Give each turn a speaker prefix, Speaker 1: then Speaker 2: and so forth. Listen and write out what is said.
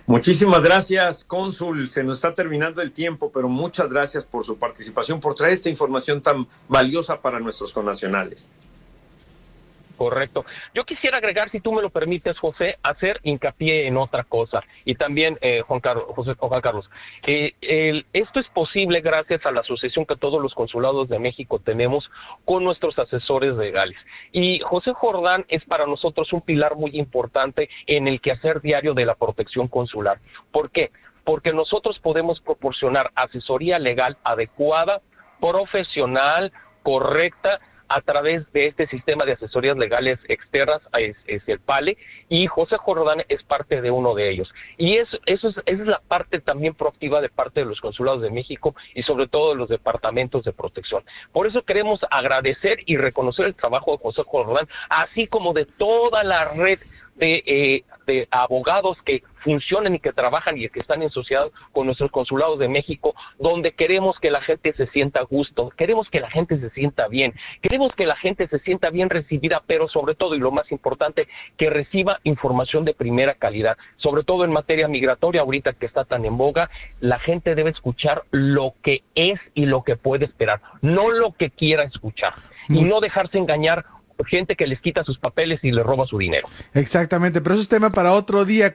Speaker 1: Muchísimas gracias, cónsul. Se nos está terminando el tiempo, pero muchas gracias por su participación, por traer esta información tan valiosa para nuestros connacionales.
Speaker 2: Correcto. Yo quisiera agregar, si tú me lo permites, José, hacer hincapié en otra cosa. Y también, Juan Carlos, esto es posible gracias a la asociación que todos los consulados de México tenemos con nuestros asesores legales. Y José Jordán es para nosotros un pilar muy importante en el quehacer diario de la protección consular. ¿Por qué? Porque nosotros podemos proporcionar asesoría legal adecuada, profesional, correcta, a través de este sistema de asesorías legales externas, es el PALE, y José Jordán es parte de uno de ellos. Y esa es la parte también proactiva de parte de los consulados de México y sobre todo de los departamentos de protección. Por eso queremos agradecer y reconocer el trabajo de José Jordán, así como de toda la red de abogados que funcionan y que trabajan y que están asociados con nuestros consulados de México, donde queremos que la gente se sienta a gusto, queremos que la gente se sienta bien, queremos que la gente se sienta bien recibida, pero sobre todo, y lo más importante, que reciba información de primera calidad, sobre todo en materia migratoria, ahorita que está tan en boga. La gente debe escuchar lo que es y lo que puede esperar, no lo que quiera escuchar, y no dejarse engañar por gente que les quita sus papeles y les roba su dinero.
Speaker 3: Exactamente, pero eso es tema para otro día.